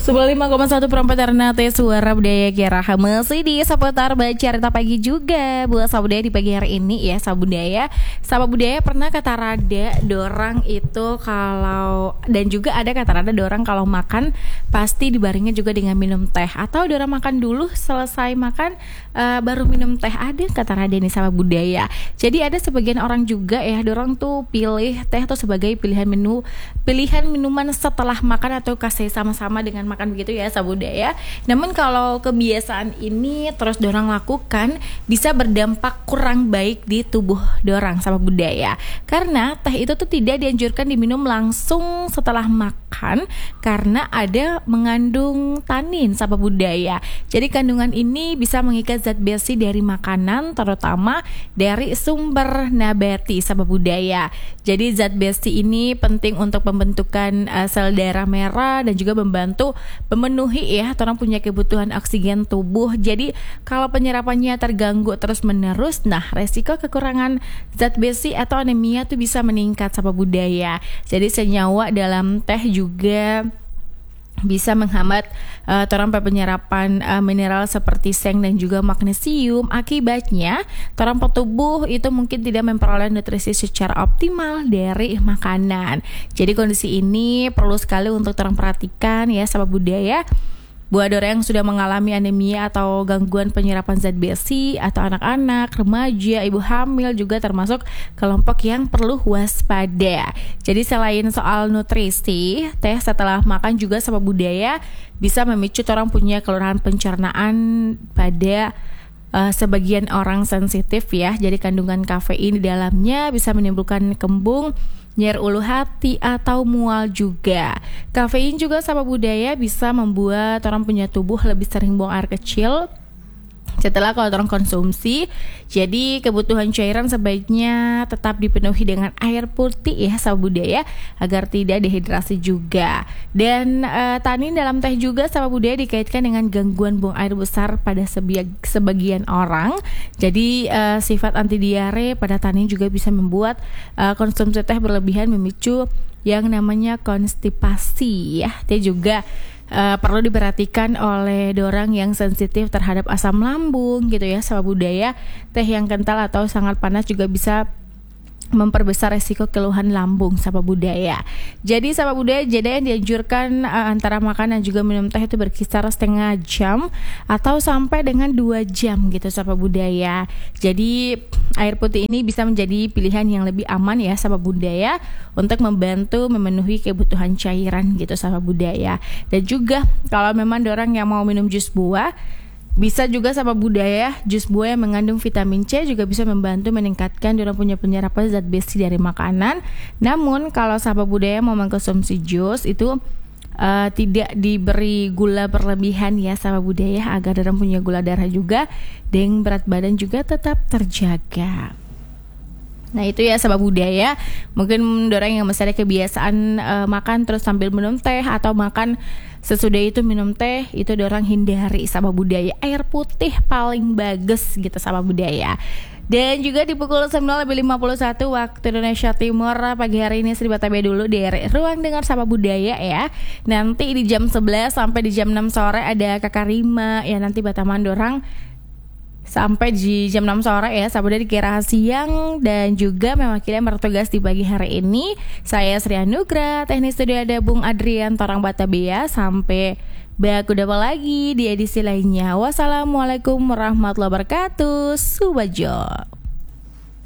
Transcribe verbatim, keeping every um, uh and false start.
sembilan puluh lima koma satu perempat Ternate Suara Budaya Kiraha masih di seputar Cerita Pagi juga buat Sahabat Budaya di pagi hari ini ya. Sahabat Budaya Sahabat Budaya pernah kata rada dorang itu kalau, dan juga ada kata rada dorang kalau makan pasti dibaringnya juga dengan minum teh, atau dorang makan dulu selesai makan uh, baru minum teh. Ada kata rada nih Sahabat Budaya. Jadi ada sebagian orang juga ya, dorang tuh pilih teh tuh sebagai pilihan menu pilihan minuman setelah makan atau kasih sama-sama dengan makan begitu ya Sahabat Budaya. Namun kalau kebiasaan ini terus dorang lakukan bisa berdampak kurang baik di tubuh dorang Sahabat Budaya. Karena teh itu tuh tidak dianjurkan diminum langsung setelah makan karena ada mengandung tanin Sahabat Budaya. Jadi kandungan ini bisa mengikat zat besi dari makanan, terutama dari sumber nabati Sahabat Budaya. Jadi zat besi ini penting untuk pembentukan uh, sel darah merah dan juga membantu memenuhi ya orang punya kebutuhan oksigen tubuh. Jadi kalau penyerapannya terganggu terus menerus, nah resiko kekurangan zat besi atau anemia tuh bisa meningkat Sahabat Budaya. Jadi senyawa dalam teh juga bisa menghambat uh, orang penyerapan uh, mineral seperti seng dan juga magnesium. Akibatnya orang tubuh itu mungkin tidak memperoleh nutrisi secara optimal dari makanan. Jadi kondisi ini perlu sekali untuk orang perhatikan ya Sahabat Budaya. Buat orang yang sudah mengalami anemia atau gangguan penyerapan zat besi, atau anak-anak, remaja, ibu hamil juga termasuk kelompok yang perlu waspada. Jadi selain soal nutrisi, teh setelah makan juga Sahabat Budaya bisa memicu orang punya kelurahan pencernaan pada Uh, sebagian orang sensitif ya. Jadi kandungan kafein di dalamnya bisa menimbulkan kembung, nyeri ulu hati atau mual juga. Kafein juga Sahabat Budaya bisa membuat orang punya tubuh lebih sering buang air kecil setelah kalau orang konsumsi. Jadi kebutuhan cairan sebaiknya tetap dipenuhi dengan air putih ya Sahabat Budaya agar tidak dehidrasi juga. Dan uh, tanin dalam teh juga Sahabat Budaya dikaitkan dengan gangguan buang air besar pada sebiag, sebagian orang. Jadi uh, sifat anti diare pada tanin juga bisa membuat uh, konsumsi teh berlebihan memicu yang namanya konstipasi ya. Teh juga Uh, perlu diperhatikan oleh dorang yang sensitif terhadap asam lambung gitu ya Sahabat Budaya. Teh yang kental atau sangat panas juga bisa memperbesar resiko keluhan lambung Sahabat Budaya. Jadi Sahabat Budaya, jeda yang dianjurkan uh, antara makan dan juga minum teh itu berkisar setengah jam atau sampai dengan dua jam gitu Sahabat Budaya. Jadi air putih ini bisa menjadi pilihan yang lebih aman ya Sahabat Budaya untuk membantu memenuhi kebutuhan cairan gitu Sahabat Budaya. Dan juga kalau memang dorang yang mau minum jus buah, bisa juga Sahabat Budaya, jus buah yang mengandung vitamin C juga bisa membantu meningkatkan dorang punya penyerapan zat besi dari makanan. Namun kalau Sahabat Budaya mau mengkonsumsi jus itu uh, tidak diberi gula berlebihan ya Sahabat Budaya, agar dorang punya gula darah juga dan berat badan juga tetap terjaga. Nah itu ya Sahabat Budaya, mungkin dorang yang masih ada kebiasaan uh, makan terus sambil minum teh atau makan sesudah itu minum teh, itu dorang hindari Sahabat Budaya. Air putih paling bagus gitu Sahabat Budaya. Dan juga di pukul sembilan lebih lima puluh satu waktu Indonesia Timur pagi hari ini Sri Batabe dulu dari Ruang Dengar Sahabat Budaya ya. Nanti di jam sebelas sampai di jam enam sore ada Kakak Rima ya, nanti Bataman dorang sampai di jam enam sore ya Sahabat Budaya di Kiraha Siang. Dan juga mewakili yang bertugas di pagi hari ini saya Sri Anugrah, teknik studio ada Bung Adrian Torang Batabea. Sampai baku dapat lagi di edisi lainnya. Wassalamualaikum warahmatullahi wabarakatuh. Subajo.